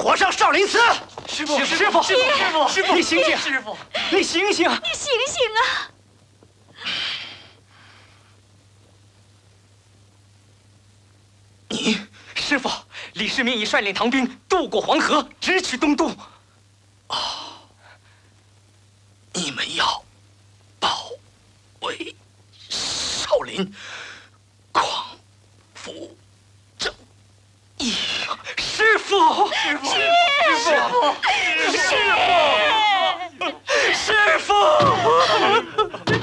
活上少林寺。 师傅，你醒醒！师傅，你醒醒！ 你醒醒啊！ 你， 师傅，李世民已率领唐兵渡过黄河，直取东都。 你们要保卫少林，匡扶正义。 师傅，师傅，师傅。